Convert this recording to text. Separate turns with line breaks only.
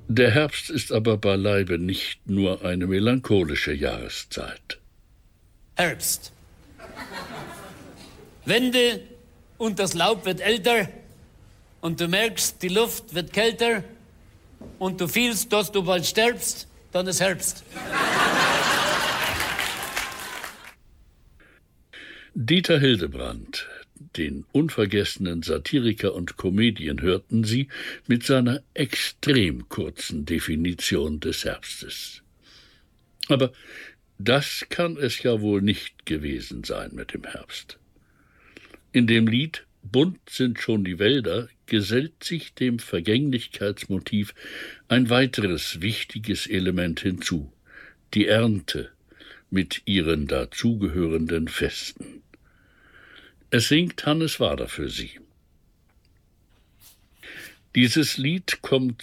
Der Herbst ist aber beileibe nicht nur eine melancholische Jahreszeit.
Herbst. Wende und das Laub wird älter und du merkst, die Luft wird kälter und du fühlst, dass du bald stirbst, dann ist Herbst.
Dieter Hildebrandt, den unvergessenen Satiriker und Comedian, hörten Sie mit seiner extrem kurzen Definition des Herbstes. Aber das kann es ja wohl nicht gewesen sein mit dem Herbst. In dem Lied »Bunt sind schon die Wälder« gesellt sich dem Vergänglichkeitsmotiv ein weiteres wichtiges Element hinzu: die Ernte mit ihren dazugehörenden Festen. Es singt Hannes Wader für Sie. Dieses Lied kommt